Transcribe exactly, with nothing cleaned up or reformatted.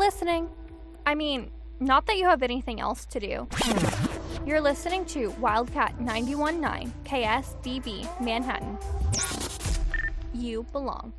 listening. I mean, not that you have anything else to do. You're listening to Wildcat ninety-one point nine K S D B Manhattan. You belong.